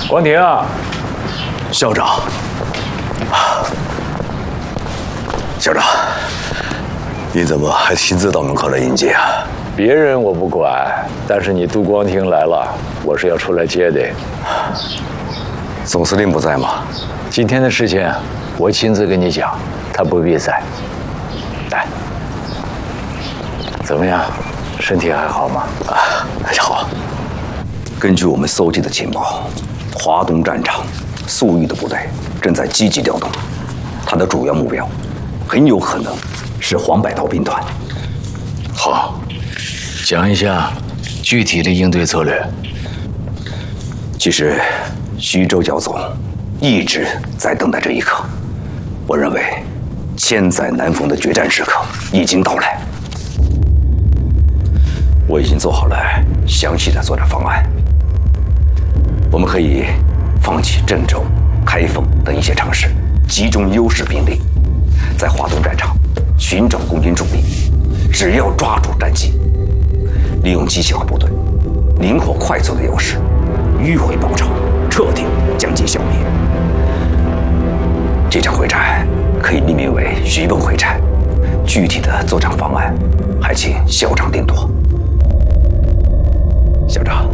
光庭啊， 校长，校长，你怎么还亲自到门口来迎接啊？ 别人我不管，但是你杜光庭来了，我是要出来接的。 总司令不在吗？ 今天的事情我亲自跟你讲，他不必在。来，怎么样？身体还好吗？ 还好。根据我们搜集的情报，华东战场粟裕的部队正在积极调动，他的主要目标很有可能是黄百韬兵团。 好，讲一下具体的应对策略。 其实，徐州剿总一直在等待这一刻。我认为，千载难逢的决战时刻已经到来。我已经做好了详细的作战方案。我们可以放弃郑州、开封等一些城市，集中优势兵力，在华东战场寻找共军主力。只要抓住战机，利用机械化部队灵活快速的优势，迂回包抄，彻底将其消灭。这场会战可以命名为徐蚌会战，具体的作战方案还请校长定夺。校长，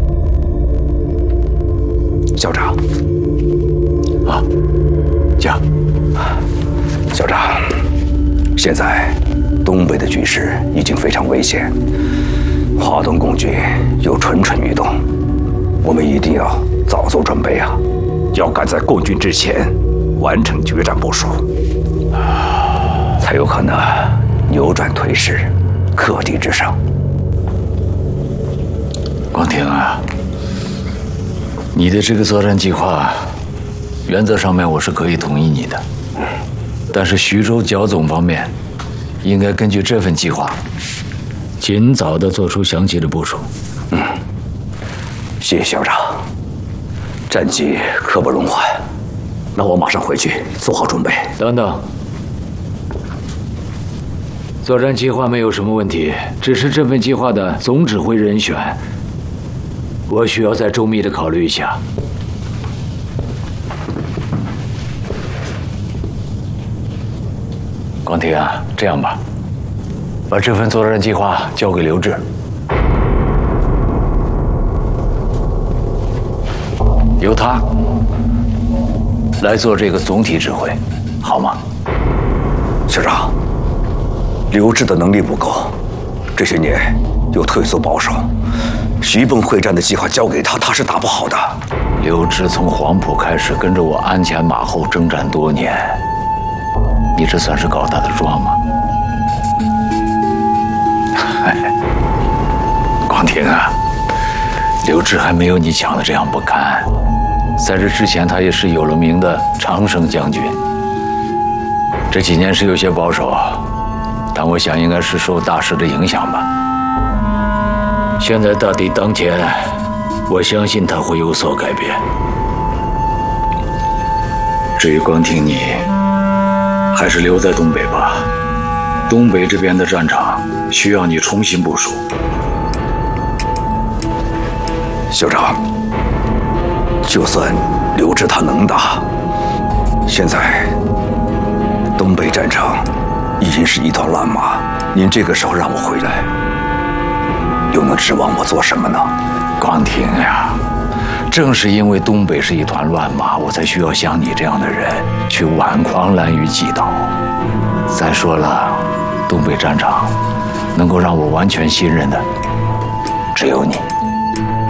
校长， 啊，讲。 校长，现在东北的局势已经非常危险，华东共军又蠢蠢欲动，我们一定要早做准备啊！要赶在共军之前完成决战部署，才有可能扭转颓势，克敌制胜。 光庭啊，你的这个作战计划，原则上面我是可以同意你的，但是徐州剿总方面，应该根据这份计划，尽早的做出详细的部署。 谢谢校长。战机刻不容缓，那我马上回去做好准备。 等等，作战计划没有什么问题，只是这份计划的总指挥人选，我需要再周密的考虑一下。光庭啊，这样吧，把这份作战计划交给刘志，由他来做这个总体指挥，好吗？ 校长，刘志的能力不够，这些年又退缩保守，徐蚌会战的计划交给他，他是打不好的。 刘志从黄埔开始跟着我鞍前马后征战多年，你这算是搞他的桩吗？光庭啊，刘志还没有你讲的这样不堪。在这之前，他也是有了名的常胜将军。这几年是有些保守，但我想应该是受大势的影响吧。现在大敌当前，我相信他会有所改变。至于光庭你，还是留在东北吧。东北这边的战场需要你重新部署。 校长，就算刘志他能打，现在东北战场已经是一团乱麻，您这个时候让我回来，又能指望我做什么呢？ 光庭呀，正是因为东北是一团乱麻，我才需要像你这样的人去挽狂澜于既倒。再说了，东北战场能够让我完全信任的，只有你。